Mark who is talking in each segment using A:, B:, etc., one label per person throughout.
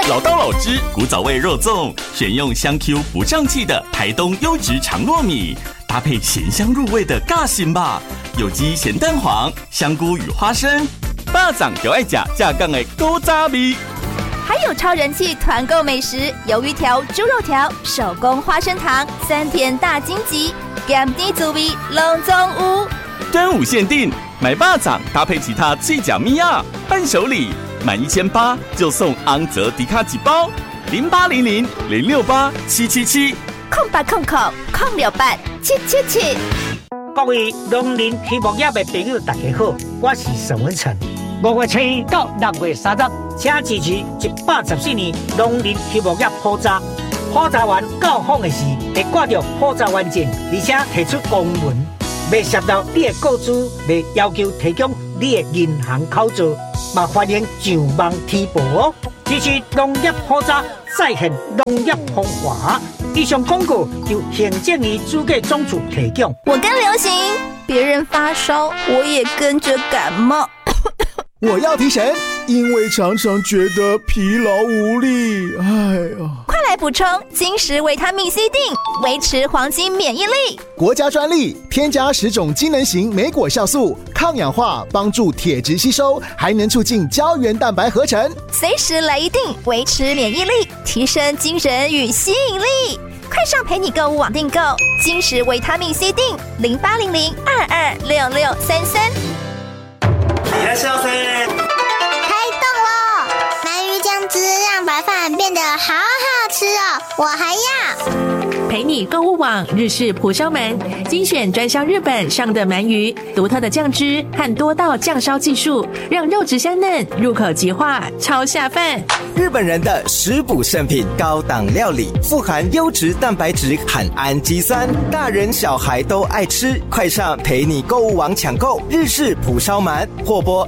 A: 老道老汁古早味肉粽，选用香 Q 不胀气的台东优质长糯米，搭配咸香入味的尬心吧，有机咸蛋黄、香菇与花生，巴掌就爱吃架杠的古早味。
B: 还有超人气团购美食，鱿鱼条、猪肉条、手工花生糖、3片大金桔，咸甜滋味拢总有。
A: 端午限定，买巴掌搭配其他脆甲米亚伴手礼，满1800就送昂泽迪卡几包，0800-068-777，0800-068-777。
C: 各位农林畜牧业的朋友，大家好，我是沈文成。5月7日到6月30日，请支持114年农林畜牧业普查。普查完到访的时，会挂着普查完证，而且提出公文，未涉到你的个资，未要求提供你的银行口座，嘛欢迎上网提报哦。支持农业普查，再现农业风华。以上广告由行政院主计总处提供。
B: 我跟流行，别人发烧，我也跟着感冒。
D: 我要提神，因为常常觉得疲劳无力。哎呀，
B: 快来补充金石维他命 C 锭，维持黄金免疫力。
D: 国家专利，添加10种机能型莓果酵素，抗氧化，帮助铁质吸收，还能促进胶原蛋白合成。
B: 随时来一锭，维持免疫力，提升精神与吸引力。快上陪你购物网订购金石维他命 C 锭，0800-226633。
E: いらっしゃいませ。
F: 开动喽！鳗鱼酱汁让白饭变得好好吃哦，我还要。
G: 陪你购物网日式蒲烧鳗，精选专销日本上的鳗鱼，独特的酱汁和多道酱烧技术，让肉质香嫩，入口即化，超下饭。
H: 日本人的食补圣品，高档料理，富含优质蛋白质和氨基酸，大人小孩都爱吃。快上陪你购物网抢购日式蒲烧鳗，或拨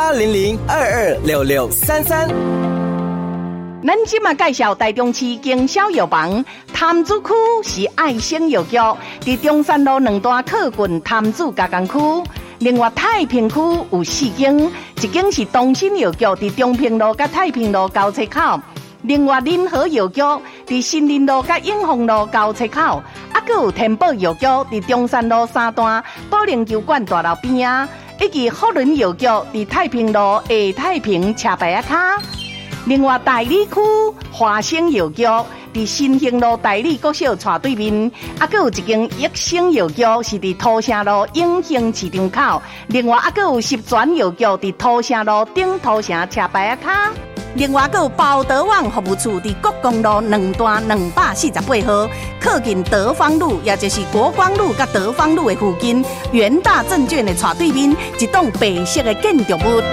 H: 0800-226633。
I: 咱今嘛介绍台中市经销药房，潭子区是爱心药局，伫中山路2段靠近潭子加工区。另外太平区有4间，一间是东兴药局，伫中平路甲太平路交叉口；另外仁和药局伫新林路甲永丰路交叉口，还有天宝药局伫中山路3段保龄球馆大楼边啊，以及福伦药局伫太平路下太平车牌啊卡。另外大理区华生药局伫新兴路大理国小斜对面，还有一间益生药局是伫土城路永兴市场口。另外还有十全药局伫土城路顶土城车牌啊卡。另外还有包德网服务处伫国公路2段248号，靠近德芳路，也就是国光路甲德芳路的附近。元大证券的斜对面，一栋白色的建筑物。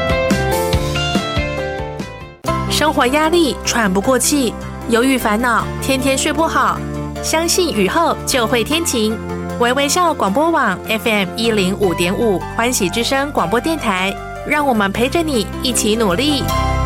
G: 生活压力，喘不过气，忧郁烦恼，天天睡不好。相信雨后就会天晴。微微笑广播网 FM105.5 欢喜之声广播电台，让我们陪着你一起努力。